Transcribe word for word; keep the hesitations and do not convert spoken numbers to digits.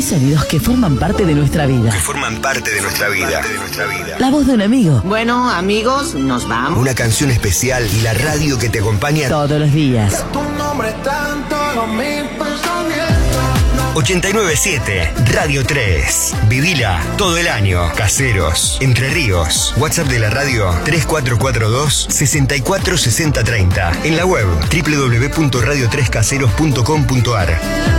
sonidos que forman parte de nuestra vida. Que forman parte de nuestra vida. La voz de un amigo. Bueno, amigos, nos vamos. Una canción especial y la radio que te acompaña todos los días. ochenta y nueve siete Radio tres. Vivila todo el año. Caseros, Entre Ríos. WhatsApp de la radio tres cuatro cuatro dos, seis cuatro seis cero tres cero. En la web doble u doble u doble u punto radio tres caseros punto com punto a r.